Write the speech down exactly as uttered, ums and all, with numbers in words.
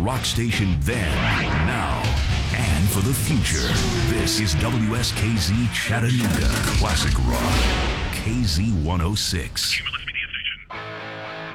rock station then, now, and for the future. This is W S K Z Chattanooga Classic Rock, K Z one oh six.